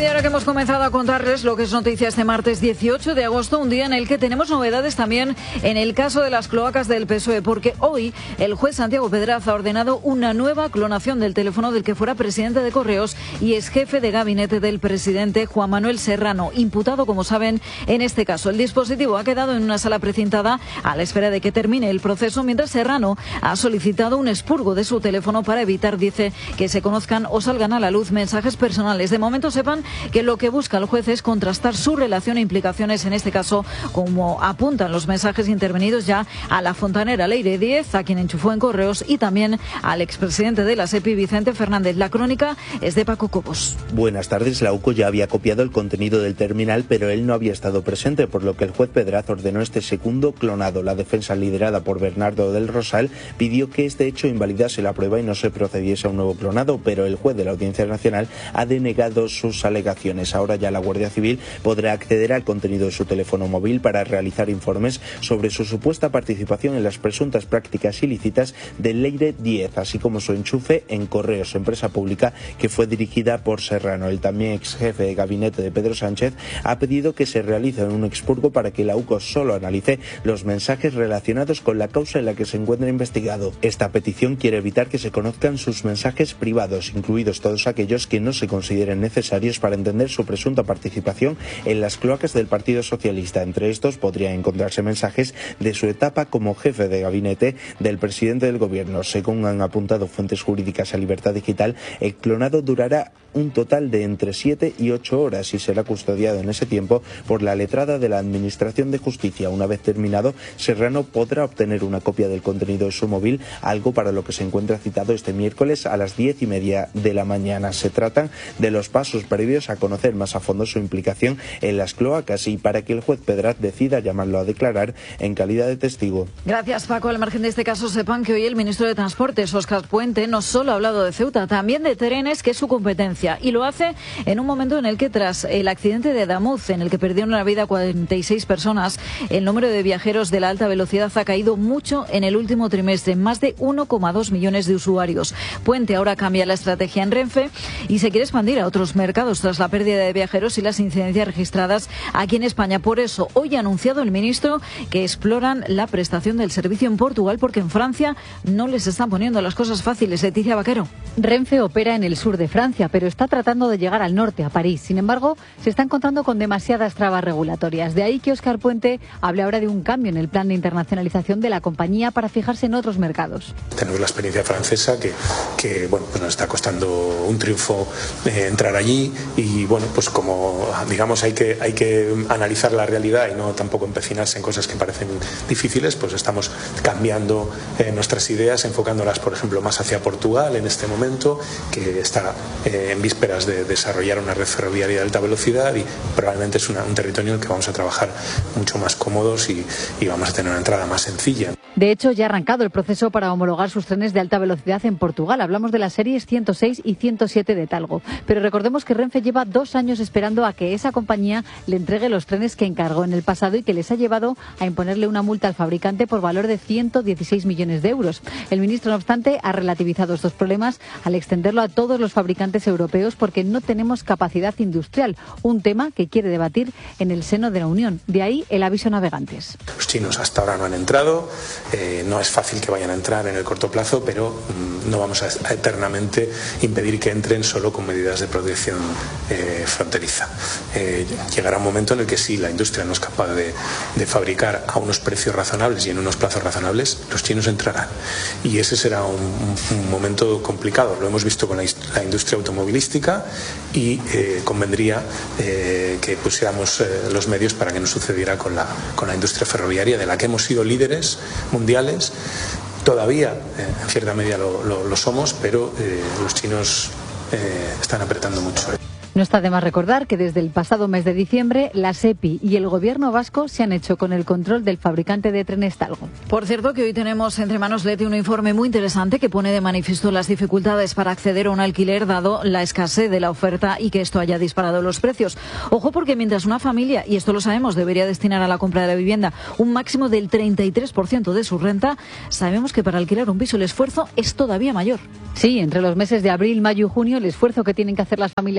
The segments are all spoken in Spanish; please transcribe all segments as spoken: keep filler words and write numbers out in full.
media hora que hemos comenzado a contarles lo que es noticia este martes dieciocho de agosto, un día en el que tenemos novedades también en el caso de las cloacas del P S O E, porque hoy el juez Santiago Pedraz ha ordenado una nueva clonación del teléfono del que fuera presidente de Correos y ex jefe de gabinete del presidente Juan Manuel Serrano, imputado, como saben, en este caso. El dispositivo ha quedado en una sala precintada a la espera de que termine el proceso, mientras Serrano ha solicitado un expurgo de su teléfono para evitar, dice, que se conozcan o salgan a la luz mensajes personales. De momento sepan que lo que busca el juez es contrastar su relación e implicaciones, en este caso, como apuntan los mensajes intervenidos ya a la fontanera Leire Díez, a quien enchufó en Correos, y también al expresidente de la SEPI, Vicente Fernández. La crónica es de Paco Cobos. Buenas tardes. La UCO ya había copiado el contenido del terminal, pero él no había estado presente, por lo que el juez Pedraz ordenó este segundo clonado. La defensa, liderada por Bernardo del Rosal, pidió que este hecho invalidase la prueba y no se procediese a un nuevo clonado, pero el juez de la Audiencia Nacional ha denegado sus alegaciones. Ahora ya la Guardia Civil podrá acceder al contenido de su teléfono móvil para realizar informes sobre su supuesta participación en las presuntas prácticas ilícitas de Leire Díez, así como su enchufe en Correos, empresa pública que fue dirigida por Serrano. El también ex jefe de gabinete de Pedro Sánchez ha pedido que se realice un expurgo para que la UCO solo analice los mensajes relacionados con la causa en la que se encuentra investigado. Esta petición quiere evitar que se conozcan sus mensajes privados, incluidos todos aquellos que no se consideren necesarios para entender su presunta participación en las cloacas del Partido Socialista. Entre estos podrían encontrarse mensajes de su etapa como jefe de gabinete del presidente del gobierno. Según han apuntado fuentes jurídicas a Libertad Digital, el clonado durará un total de entre siete y ocho horas y será custodiado en ese tiempo por la letrada de la Administración de Justicia. Una vez terminado, Serrano podrá obtener una copia del contenido de su móvil, algo para lo que se encuentra citado este miércoles a las diez y media de la mañana. Se tratan de los pasos previos a conocer más a fondo su implicación en las cloacas y para que el juez Pedraz decida llamarlo a declarar en calidad de testigo. Gracias, Paco. Al margen de este caso, sepan que hoy el ministro de Transportes, Óscar Puente, no solo ha hablado de Ceuta, también de trenes, que es su competencia, y lo hace en un momento en el que, tras el accidente de Adamuz, en el que perdieron la vida cuarenta y seis personas, el número de viajeros de la alta velocidad ha caído mucho en el último trimestre, más de uno coma dos millones de usuarios. Puente ahora cambia la estrategia en Renfe y se quiere expandir a otros mercados tras la pérdida de viajeros y las incidencias registradas aquí en España. Por eso, hoy ha anunciado el ministro que exploran la prestación del servicio en Portugal, porque en Francia no les están poniendo las cosas fáciles. Leticia Vaquero. Renfe opera en el sur de Francia, pero está tratando de llegar al norte, a París. Sin embargo, se está encontrando con demasiadas trabas regulatorias. De ahí que Óscar Puente hable ahora de un cambio en el plan de internacionalización de la compañía para fijarse en otros mercados. Tenemos la experiencia francesa que, que bueno, pues nos está costando un triunfo eh, entrar allí y bueno, pues como digamos hay que, hay que analizar la realidad y no tampoco empecinarse en cosas que parecen difíciles, pues estamos cambiando eh, nuestras ideas, enfocándolas, por ejemplo, más hacia Portugal en este momento, que está eh, en vísperas de desarrollar una red ferroviaria de alta velocidad y probablemente es una, un territorio en el que vamos a trabajar mucho más cómodos y, y vamos a tener una entrada más sencilla. De hecho, ya ha arrancado el proceso para homologar sus trenes de alta velocidad en Portugal. Hablamos de las series ciento seis y ciento siete de Talgo. Pero recordemos que Renfe lleva dos años esperando a que esa compañía le entregue los trenes que encargó en el pasado y que les ha llevado a imponerle una multa al fabricante por valor de ciento dieciséis millones de euros. El ministro, no obstante, ha relativizado estos problemas al extenderlo a todos los fabricantes europeos porque no tenemos capacidad industrial, un tema que quiere debatir en el seno de la Unión. De ahí el aviso a navegantes. Los chinos hasta ahora no han entrado. Eh, no es fácil que vayan a entrar en el corto plazo, pero mmm, no vamos a, a eternamente impedir que entren solo con medidas de protección eh, fronteriza. Eh, llegará un momento en el que si la industria no es capaz de, de fabricar a unos precios razonables y en unos plazos razonables, los chinos entrarán. Y ese será un, un, un momento complicado. Lo hemos visto con la, la industria automovilística y eh, convendría eh, que pusiéramos eh, los medios para que no sucediera con la, con la industria ferroviaria, de la que hemos sido líderes mundiales. Todavía eh, en cierta medida lo, lo, lo somos, pero eh, los chinos eh, están apretando mucho. No está de más recordar que desde el pasado mes de diciembre la SEPI y el gobierno vasco se han hecho con el control del fabricante de trenes Talgo. Por cierto, que hoy tenemos entre manos, Leti, un informe muy interesante que pone de manifiesto las dificultades para acceder a un alquiler dado la escasez de la oferta y que esto haya disparado los precios. Ojo, porque mientras una familia, y esto lo sabemos, debería destinar a la compra de la vivienda un máximo del treinta y tres por ciento de su renta, sabemos que para alquilar un piso el esfuerzo es todavía mayor. Sí, entre los meses de abril, mayo y junio el esfuerzo que tienen que hacer las familias españolas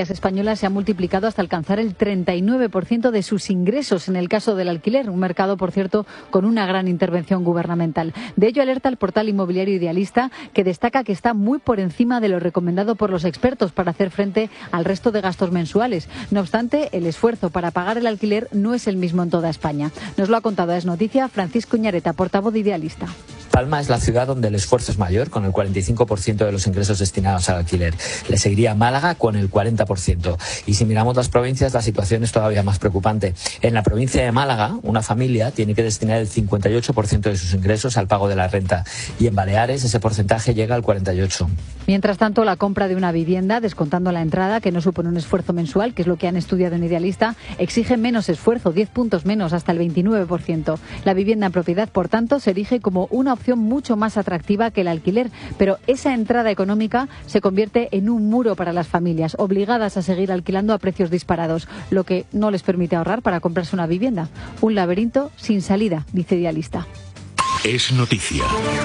española se ha multiplicado hasta alcanzar el treinta y nueve por ciento de sus ingresos en el caso del alquiler, un mercado, por cierto, con una gran intervención gubernamental. De ello alerta el portal inmobiliario Idealista, que destaca que está muy por encima de lo recomendado por los expertos para hacer frente al resto de gastos mensuales. No obstante, el esfuerzo para pagar el alquiler no es el mismo en toda España. Nos lo ha contado a Es Noticia Francisco Iñareta, portavoz de Idealista. Palma es la ciudad donde el esfuerzo es mayor, con el cuarenta y cinco por ciento de los ingresos destinados al alquiler. Le seguiría Málaga con el cuarenta por ciento. Y si miramos las provincias, la situación es todavía más preocupante. En la provincia de Málaga, una familia tiene que destinar el cincuenta y ocho por ciento de sus ingresos al pago de la renta. Y en Baleares ese porcentaje llega al cuarenta y ocho por ciento. Mientras tanto, la compra de una vivienda, descontando la entrada, que no supone un esfuerzo mensual, que es lo que han estudiado en Idealista, exige menos esfuerzo, diez puntos menos, hasta el veintinueve por ciento. La vivienda en propiedad, por tanto, se erige como una opción mucho más atractiva que el alquiler, pero esa entrada económica se convierte en un muro para las familias, obligadas a seguir alquilando a precios disparados, lo que no les permite ahorrar para comprarse una vivienda. Un laberinto sin salida, dice Idealista. Es noticia.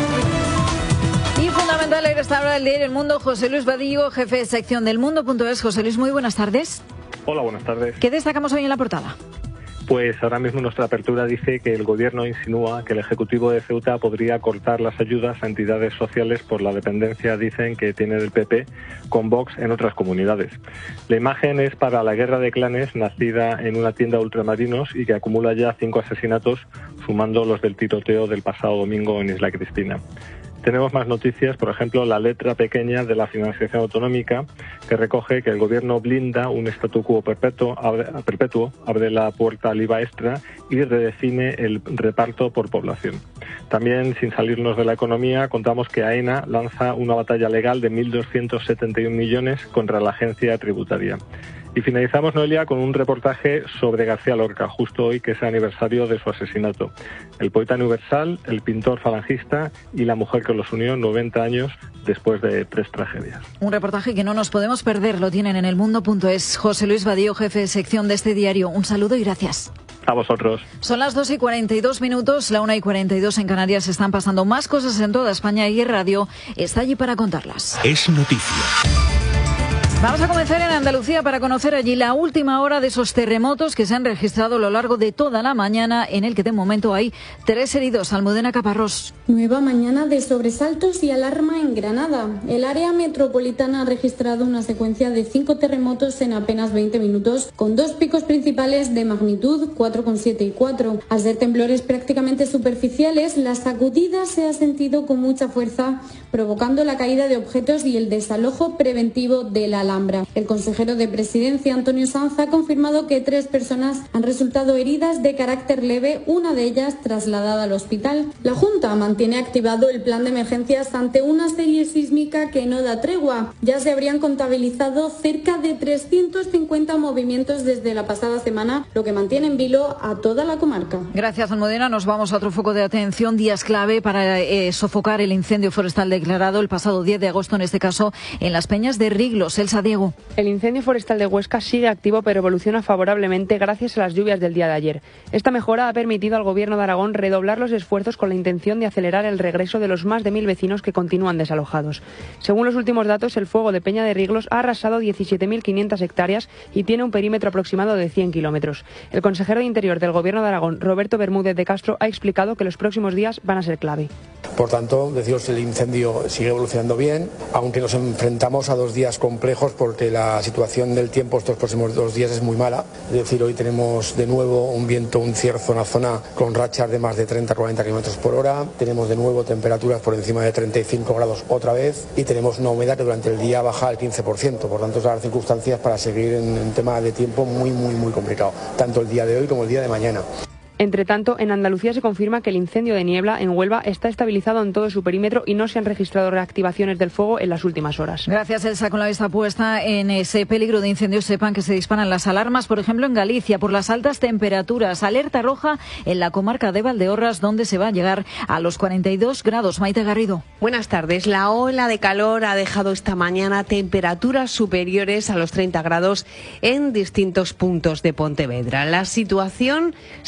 Y fundamental leer esta hora del diario El Mundo. José Luis Vadillo, jefe de sección del Mundo.es. José Luis, muy buenas tardes. Hola, buenas tardes. ¿Qué destacamos hoy en la portada? Pues ahora mismo nuestra apertura dice que el Gobierno insinúa que el Ejecutivo de Ceuta podría cortar las ayudas a entidades sociales por la dependencia, dicen, que tiene del P P con Vox en otras comunidades. La imagen es para la guerra de clanes, nacida en una tienda de ultramarinos y que acumula ya cinco asesinatos, sumando los del tiroteo del pasado domingo en Isla Cristina. Tenemos más noticias, por ejemplo, la letra pequeña de la financiación autonómica, que recoge que el Gobierno blinda un statu quo perpetuo, abre, perpetuo, abre la puerta al I V A extra y redefine el reparto por población. También, sin salirnos de la economía, contamos que AENA lanza una batalla legal de mil doscientos setenta y un millones contra la agencia tributaria. Y finalizamos, Noelia, con un reportaje sobre García Lorca, justo hoy que es el aniversario de su asesinato. El poeta universal, el pintor falangista y la mujer que los unió noventa años después de tres tragedias. Un reportaje que no nos podemos perder, lo tienen en el mundo.es. José Luis Vadillo, jefe de sección de este diario. Un saludo y gracias. A vosotros. Son las dos y cuarenta y dos minutos, la una y cuarenta y dos en Canarias. Están pasando más cosas en toda España y el radio está allí para contarlas. Es noticia. Vamos a comenzar en Andalucía para conocer allí la última hora de esos terremotos que se han registrado a lo largo de toda la mañana, en el que de momento hay tres heridos. Almudena Caparrós. Nueva mañana de sobresaltos y alarma en Granada. El área metropolitana ha registrado una secuencia de cinco terremotos en apenas veinte minutos, con dos picos principales de magnitud cuatro coma siete y cuatro. Al ser temblores prácticamente superficiales, la sacudida se ha sentido con mucha fuerza, provocando la caída de objetos y el desalojo preventivo de la Alhambra. El consejero de Presidencia, Antonio Sanz, ha confirmado que tres personas han resultado heridas de carácter leve, una de ellas trasladada al hospital. La Junta mantiene activado el plan de emergencias ante una serie sísmica que no da tregua. Ya se habrían contabilizado cerca de trescientos cincuenta movimientos desde la pasada semana, lo que mantiene en vilo a toda la comarca. Gracias, Almudena. Nos vamos a otro foco de atención. Días clave para eh, sofocar el incendio forestal declarado el pasado diez de agosto, en este caso en las Peñas de Riglos. Elsa Diego. El incendio forestal de Huesca sigue activo, pero evoluciona favorablemente gracias a las lluvias del día de ayer. Esta mejora ha permitido al Gobierno de Aragón redoblar los esfuerzos con la intención de acelerar el regreso de los más de mil vecinos que continúan desalojados. Según los últimos datos, el fuego de Peña de Riglos ha arrasado diecisiete mil quinientas hectáreas y tiene un perímetro aproximado de cien kilómetros. El consejero de Interior del Gobierno de Aragón, Roberto Bermúdez de Castro, ha explicado que los próximos días van a ser clave. Por tanto, deciros que el incendio sigue evolucionando bien, aunque nos enfrentamos a dos días complejos porque la situación del tiempo estos próximos dos días es muy mala. Es decir, hoy tenemos de nuevo un viento, un cierzo en la zona con rachas de más de treinta a cuarenta kilómetros por hora. Tenemos de nuevo temperaturas por encima de treinta y cinco grados otra vez y tenemos una humedad que durante el día baja al quince por ciento. Por tanto, son las circunstancias para seguir en un tema de tiempo muy, muy, muy complicado, tanto el día de hoy como el día de mañana. Entre tanto, en Andalucía se confirma que el incendio de Niebla, en Huelva, está estabilizado en todo su perímetro y no se han registrado reactivaciones del fuego en las últimas horas. Gracias, Elsa. Con la vista puesta en ese peligro de incendio, sepan que se disparan las alarmas, por ejemplo, en Galicia, por las altas temperaturas. Alerta roja en la comarca de Valdeorras, donde se va a llegar a los cuarenta y dos grados. Maite Garrido. Buenas tardes. La ola de calor ha dejado esta mañana temperaturas superiores a los treinta grados en distintos puntos de Pontevedra. La situación se mantiene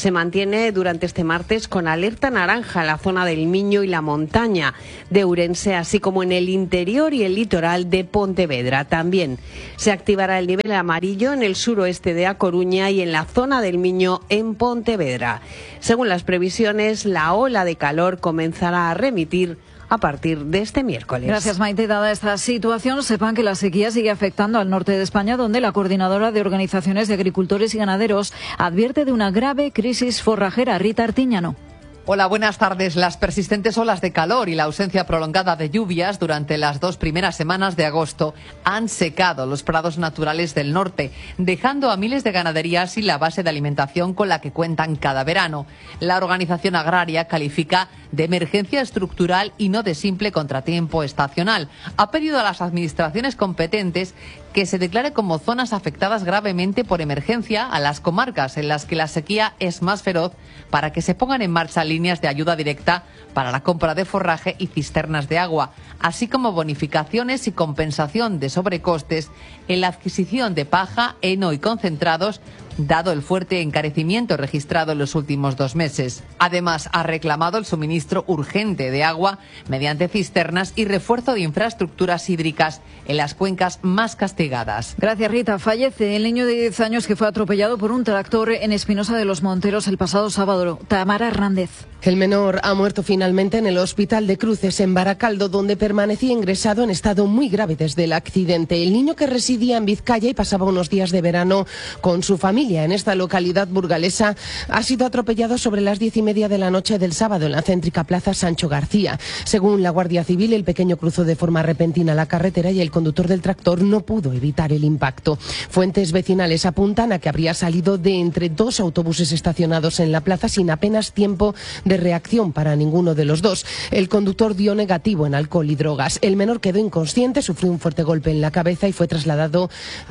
mantiene durante este martes con alerta naranja en la zona del Miño y la montaña de Ourense, así como en el interior y el litoral de Pontevedra. También se activará el nivel amarillo en el suroeste de A Coruña y en la zona del Miño en Pontevedra. Según las previsiones, la ola de calor comenzará a remitir a partir de este miércoles. Gracias, Maite. Dada esta situación, sepan que la sequía sigue afectando al norte de España, donde la Coordinadora de Organizaciones de Agricultores y Ganaderos advierte de una grave crisis forrajera. Rita Artiñano. Hola, buenas tardes. Las persistentes olas de calor y la ausencia prolongada de lluvias durante las dos primeras semanas de agosto han secado los prados naturales del norte, dejando a miles de ganaderías sin la base de alimentación con la que cuentan cada verano. La organización agraria califica de emergencia estructural y no de simple contratiempo estacional. Ha pedido a las administraciones competentes que se declare como zonas afectadas gravemente por emergencia a las comarcas en las que la sequía es más feroz, para que se pongan en marcha líneas de ayuda directa para la compra de forraje y cisternas de agua, así como bonificaciones y compensación de sobrecostes en la adquisición de paja, heno y concentrados, dado el fuerte encarecimiento registrado en los últimos dos meses. Además, ha reclamado el suministro urgente de agua mediante cisternas y refuerzo de infraestructuras hídricas en las cuencas más castigadas. Gracias, Rita. Fallece el niño de diez años que fue atropellado por un tractor en Espinosa de los Monteros el pasado sábado. Tamara Hernández. El menor ha muerto finalmente en el Hospital de Cruces, en Baracaldo, donde permanecía ingresado en estado muy grave desde el accidente. El niño, que residía en Vizcaya y pasaba unos días de verano con su familia en esta localidad burgalesa, ha sido atropellado sobre las diez y media de la noche del sábado en la céntrica Plaza Sancho García. Según la Guardia Civil, el pequeño cruzó de forma repentina la carretera y el conductor del tractor no pudo evitar el impacto. Fuentes vecinales apuntan a que habría salido de entre dos autobuses estacionados en la plaza sin apenas tiempo de reacción para ninguno de los dos. El conductor dio negativo en alcohol y drogas. El menor quedó inconsciente, sufrió un fuerte golpe en la cabeza y fue trasladado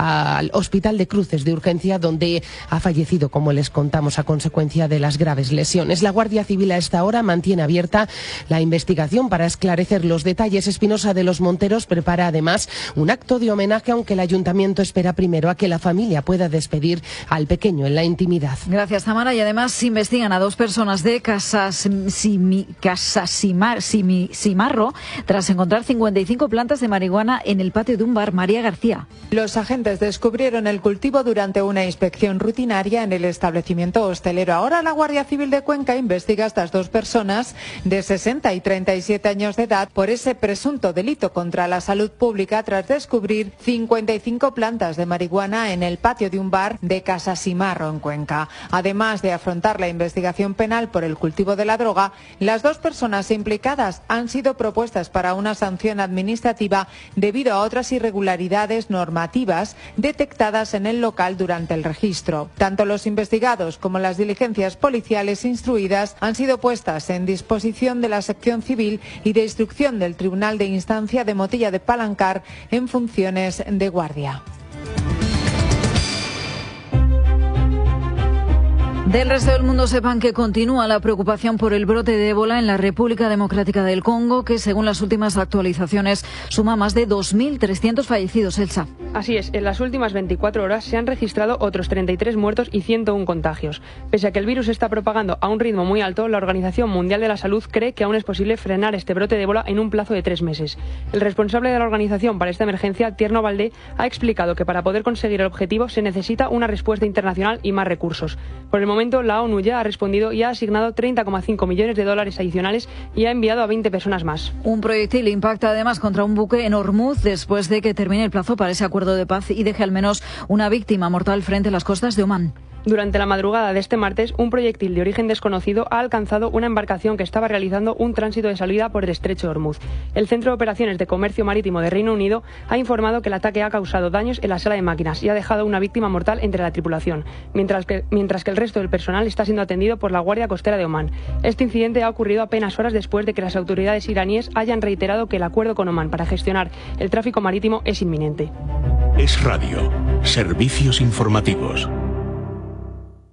al Hospital de Cruces de urgencia, donde ha fallecido, como les contamos, a consecuencia de las graves lesiones. La Guardia Civil a esta hora mantiene abierta la investigación para esclarecer los detalles. Espinosa de los Monteros prepara además un acto de homenaje, aunque el ayuntamiento espera primero a que la familia pueda despedir al pequeño en la intimidad. Gracias, Tamara. Y además investigan a dos personas de Casas Simi, Casasimar, Simi, Simarro tras encontrar cincuenta y cinco plantas de marihuana en el patio de un bar. María García. Los agentes descubrieron el cultivo durante una inspección rutinaria en el establecimiento hostelero. Ahora la Guardia Civil de Cuenca investiga a estas dos personas de sesenta y treinta y siete años de edad por ese presunto delito contra la salud pública, tras descubrir cincuenta y cinco plantas de marihuana en el patio de un bar de Casasimarro, en Cuenca. Además de afrontar la investigación penal por el cultivo de la droga, las dos personas implicadas han sido propuestas para una sanción administrativa debido a otras irregularidades normativas detectadas en el local durante el registro. Tanto los investigados como las diligencias policiales instruidas han sido puestas en disposición de la sección civil y de instrucción del Tribunal de Instancia de Motilla de Palancar en funciones de guardia. Del resto del mundo, sepan que continúa la preocupación por el brote de ébola en la República Democrática del Congo, que según las últimas actualizaciones suma más de dos mil trescientos fallecidos. Elsa. Así es, en las últimas veinticuatro horas se han registrado otros treinta y tres muertos y ciento uno contagios. Pese a que el virus se está propagando a un ritmo muy alto, la Organización Mundial de la Salud cree que aún es posible frenar este brote de ébola en un plazo de tres meses. El responsable de la organización para esta emergencia, Tierno Valdé, ha explicado que para poder conseguir el objetivo se necesita una respuesta internacional y más recursos. Por el momento, la ONU ya ha respondido y ha asignado treinta coma cinco millones de dólares adicionales y ha enviado a veinte personas más. Un proyectil impacta además contra un buque en Hormuz después de que termine el plazo para ese acuerdo de paz y deje al menos una víctima mortal frente a las costas de Omán. Durante la madrugada de este martes, un proyectil de origen desconocido ha alcanzado una embarcación que estaba realizando un tránsito de salida por el estrecho de Hormuz. El Centro de Operaciones de Comercio Marítimo de Reino Unido ha informado que el ataque ha causado daños en la sala de máquinas y ha dejado una víctima mortal entre la tripulación, mientras que, mientras que el resto del personal está siendo atendido por la Guardia Costera de Omán. Este incidente ha ocurrido apenas horas después de que las autoridades iraníes hayan reiterado que el acuerdo con Omán para gestionar el tráfico marítimo es inminente. Es Radio. Servicios informativos.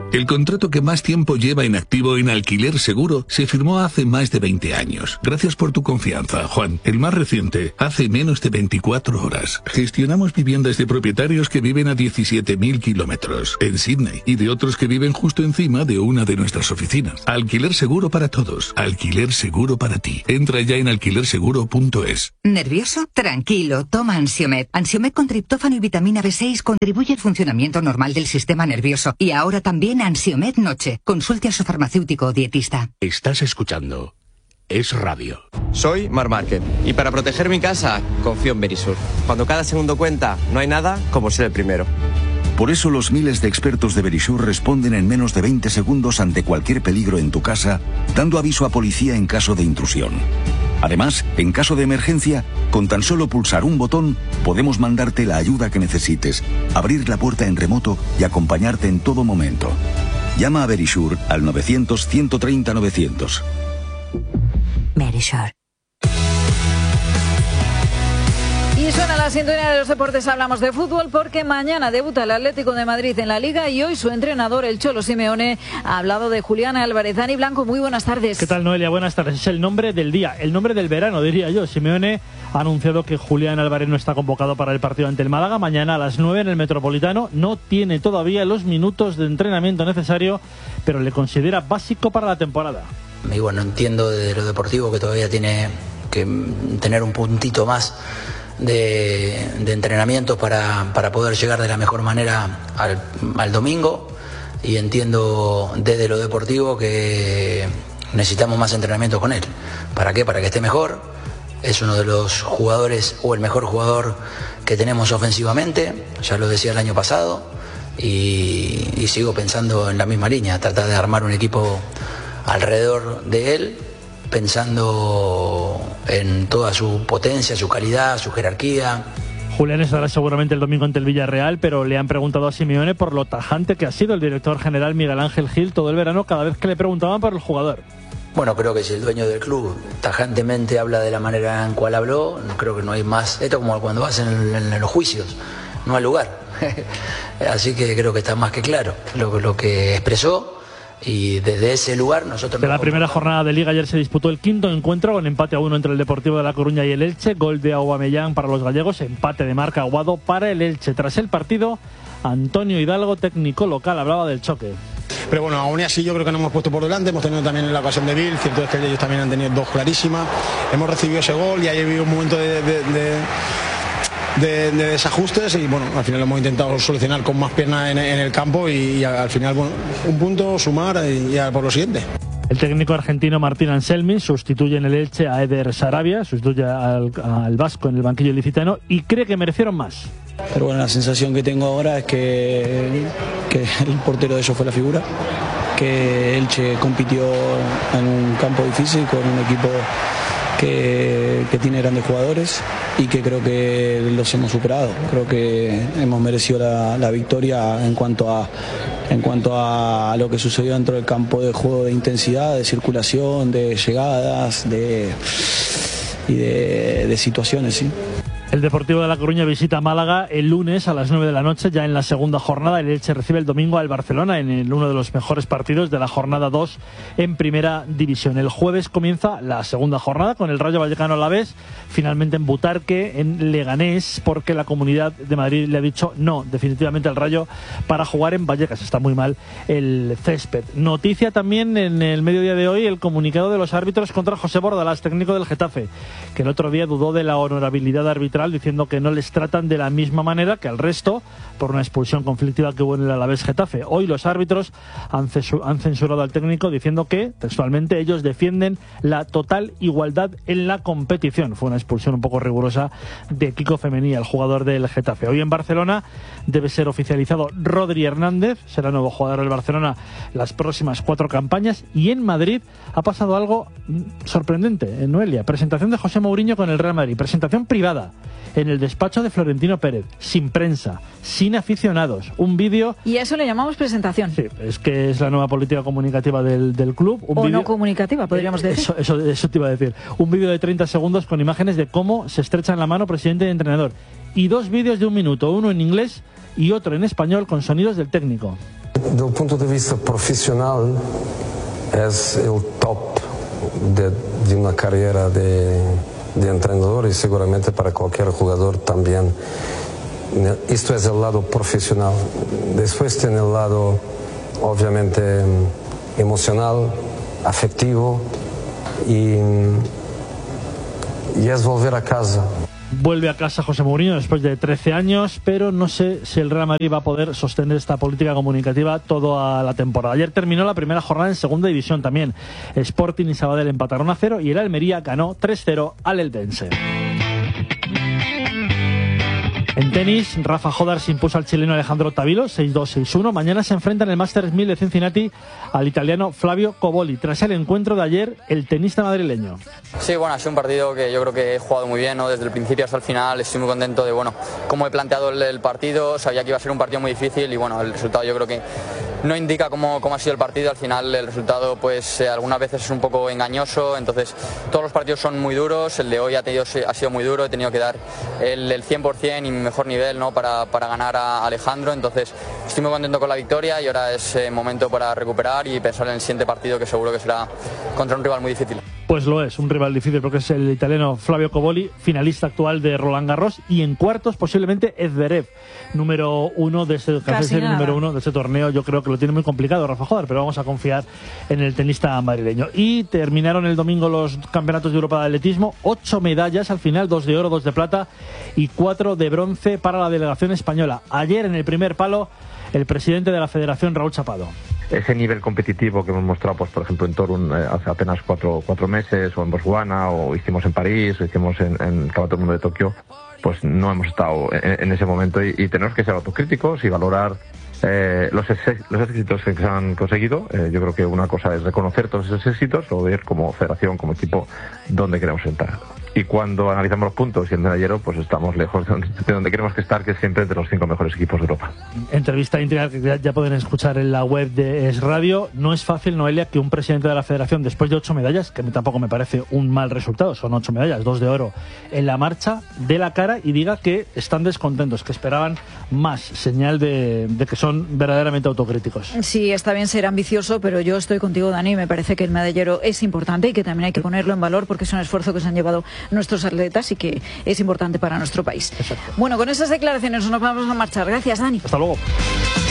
El contrato que más tiempo lleva en activo en Alquiler Seguro se firmó hace más de veinte años. Gracias por tu confianza, Juan. El más reciente, hace menos de veinticuatro horas. Gestionamos viviendas de propietarios que viven a diecisiete mil kilómetros en Sydney y de otros que viven justo encima de una de nuestras oficinas. Alquiler Seguro para todos. Alquiler Seguro para ti. Entra ya en alquiler seguro punto es. ¿Nervioso? Tranquilo, toma Ansiomed. Ansiomed con triptófano y vitamina B seis contribuye al funcionamiento normal del sistema nervioso. Y ahora también Ansiomed Noche. Consulte a su farmacéutico o dietista. Estás escuchando Es Radio. Soy Mar Márquez y para proteger mi casa confío en Verisur. Cuando cada segundo cuenta, no hay nada como ser el primero. Por eso los miles de expertos de Verisur responden en menos de veinte segundos ante cualquier peligro en tu casa, dando aviso a policía en caso de intrusión. Además, en caso de emergencia, con tan solo pulsar un botón, podemos mandarte la ayuda que necesites, abrir la puerta en remoto y acompañarte en todo momento. Llama a Verisur al novecientos, ciento treinta, novecientos. Verisur. Y suena la sintonía de los deportes, hablamos de fútbol porque mañana debuta el Atlético de Madrid en la Liga y hoy su entrenador, el Cholo Simeone, ha hablado de Julián Álvarez. Dani Blanco, muy buenas tardes. ¿Qué tal, Noelia? Buenas tardes. Es el nombre del día, el nombre del verano, diría yo. Simeone ha anunciado que Julián Álvarez no está convocado para el partido ante el Málaga mañana a las nueve en el Metropolitano. No tiene todavía los minutos de entrenamiento necesario, pero le considera básico para la temporada. Y bueno, entiendo de lo deportivo que todavía tiene que tener un puntito más de, de entrenamiento para, para poder llegar de la mejor manera al, al domingo, y entiendo desde lo deportivo que necesitamos más entrenamiento con él. ¿Para qué? Para que esté mejor. Es uno de los jugadores o el mejor jugador que tenemos ofensivamente, ya lo decía el año pasado, y, y sigo pensando en la misma línea, tratar de armar un equipo alrededor de él, pensando en toda su potencia, su calidad, su jerarquía. Julián estará seguramente el domingo ante el Villarreal, pero le han preguntado a Simeone por lo tajante que ha sido el director general Miguel Ángel Gil todo el verano cada vez que le preguntaban por el jugador. Bueno, creo que si el dueño del club tajantemente habla de la manera en cual habló, creo que no hay más. Esto es como cuando vas en, en, en los juicios, no hay lugar. Así que creo que está más que claro lo, lo que expresó. Y desde ese lugar nosotros... De la primera jornada de Liga ayer se disputó el quinto encuentro con empate a uno entre el Deportivo de La Coruña y el Elche, gol de Aubameyang para los gallegos, empate de Marc Aguado para el Elche. Tras el partido, Antonio Hidalgo, técnico local, hablaba del choque. Pero bueno, aún así yo creo que nos hemos puesto por delante, hemos tenido también la ocasión de Bill, cierto es que ellos también han tenido dos clarísimas, hemos recibido ese gol y ahí ha habido un momento de... de, de... De, de desajustes y bueno, al final lo hemos intentado solucionar con más piernas en, en el campo y, y al final, bueno, un punto, sumar y ya por lo siguiente. El técnico argentino Martín Anselmi sustituye en el Elche a Eder Sarabia, sustituye al, al vasco en el banquillo ilicitano y cree que merecieron más. Pero bueno, la sensación que tengo ahora es que, que el portero de ellos fue la figura, que Elche compitió en un campo difícil con un equipo que, que tiene grandes jugadores y que creo que los hemos superado. Creo que hemos merecido la, la victoria en cuanto a en cuanto a lo que sucedió dentro del campo de juego, de intensidad, de circulación, de llegadas, de y de, de situaciones, sí. El Deportivo de La Coruña visita Málaga el lunes a las nueve de la noche, ya en la segunda jornada. El Elche recibe el domingo al Barcelona en el, uno de los mejores partidos de la jornada dos en Primera División. El jueves comienza la segunda jornada con el Rayo Vallecano Alavés, finalmente en Butarque, en Leganés, porque la Comunidad de Madrid le ha dicho no definitivamente al Rayo para jugar en Vallecas. Está muy mal el césped. Noticia también en el mediodía de hoy el comunicado de los árbitros contra José Bordalas, técnico del Getafe, que el otro día dudó de la honorabilidad arbitral, diciendo que no les tratan de la misma manera que al resto por una expulsión conflictiva que hubo en el Alavés Getafe. Hoy los árbitros han censurado al técnico diciendo que, textualmente, ellos defienden la total igualdad en la competición. Fue una expulsión un poco rigurosa de Kiko Femení, el jugador del Getafe. Hoy en Barcelona debe ser oficializado Rodri Hernández, será nuevo jugador del Barcelona las próximas cuatro campañas. Y en Madrid ha pasado algo sorprendente, en Noelia. Presentación de José Mourinho con el Real Madrid, presentación privada en el despacho de Florentino Pérez, sin prensa, sin aficionados, un vídeo... ¿Y a eso le llamamos presentación? Sí, es que es la nueva política comunicativa del, del club. Un o vídeo... no comunicativa, podríamos decir. Eso, eso, eso te iba a decir. Un vídeo de treinta segundos con imágenes de cómo se estrechan la mano presidente y entrenador. Y dos vídeos de un minuto, uno en inglés y otro en español con sonidos del técnico. del punto de vista profesional es el top de, de una carrera de, de entrenador y seguramente para cualquier jugador también. Esto es el lado profesional. Después tiene el lado obviamente emocional, afectivo y, y es volver a casa. Vuelve a casa José Mourinho después de trece años, pero no sé si el Real Madrid va a poder sostener esta política comunicativa toda la temporada. Ayer terminó la primera jornada en segunda división también. Sporting y Sabadell empataron a cero y el Almería ganó tres cero al Eldense. En tenis, Rafa Jodar se impuso al chileno Alejandro Tavilo, seis dos seis uno. Mañana se enfrenta en el Masters mil de Cincinnati al italiano Flavio Cobolli. Tras el encuentro de ayer, el tenista madrileño. Sí, bueno, ha sido un partido que yo creo que he jugado muy bien, ¿no? Desde el principio hasta el final. Estoy muy contento de, bueno, cómo he planteado el, el partido. Sabía que iba a ser un partido muy difícil y, bueno, el resultado yo creo que no indica cómo, cómo ha sido el partido. Al final el resultado, pues, eh, algunas veces es un poco engañoso. Entonces, todos los partidos son muy duros. El de hoy ha, tenido, ha sido muy duro. He tenido que dar el, el cien por ciento y mi mejor nivel, ¿no? para, para ganar a Alejandro. Entonces estoy muy contento con la victoria y ahora es eh, momento para recuperar y pensar en el siguiente partido, que seguro que será contra un rival muy difícil. Pues lo es, un rival difícil porque es el italiano Flavio Cobolli, finalista actual de Roland Garros, y en cuartos posiblemente Zverev, número uno de este, número uno de este torneo. Yo creo que lo tiene muy complicado Rafa Jodar, pero vamos a confiar en el tenista madrileño. Y terminaron el domingo los campeonatos de Europa de atletismo, ocho medallas al final, dos de oro, dos de plata y cuatro de bronce para la delegación española. Ayer en el primer palo, el presidente de la Federación, Raúl Chapado. Ese nivel competitivo que hemos mostrado, pues por ejemplo en Torun eh, hace apenas cuatro, cuatro meses, o en Botswana, o hicimos en París, o hicimos en, en el Campeonato del Mundo de Tokio, pues no hemos estado en, en ese momento y, y tenemos que ser autocríticos y valorar eh, los, los éxitos que se han conseguido. Eh, yo creo que una cosa es reconocer todos esos éxitos o ver como federación, como equipo, dónde queremos entrar. Y cuando analizamos los puntos y el medallero, pues estamos lejos de donde, de donde queremos que estar, que es siempre entre los cinco mejores equipos de Europa. Entrevista íntegra que ya, ya pueden escuchar en la web de Es Radio. No es fácil, Noelia, que un presidente de la Federación, después de ocho medallas, que tampoco me parece un mal resultado, son ocho medallas, dos de oro en la marcha, dé la cara y diga que están descontentos, que esperaban más, señal de, de que son verdaderamente autocríticos. Sí, está bien ser ambicioso, pero yo estoy contigo, Dani. Me parece que el medallero es importante y que también hay que ponerlo en valor porque es un esfuerzo que se han llevado nuestros atletas y que es importante para nuestro país. Exacto. Bueno, con esas declaraciones nos vamos a marchar. Gracias, Dani. Hasta luego.